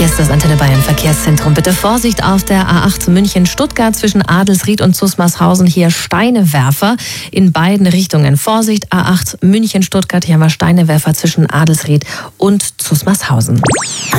Hier ist das Antenne Bayern Verkehrszentrum. Bitte Vorsicht auf der A8 München-Stuttgart zwischen Adelsried und Zusmarshausen. Hier Steinewerfer in beiden Richtungen. Vorsicht, A8 München-Stuttgart. Hier haben wir Steinewerfer zwischen Adelsried und Zusmarshausen.